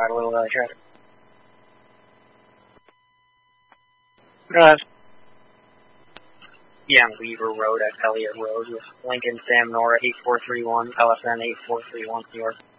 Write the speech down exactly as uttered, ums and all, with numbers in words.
provide a little uh, traffic. Drive. Yeah, on Weaver Road at Elliott Road with Lincoln Sam Nora eight four three one, L S N eight four three one, New York.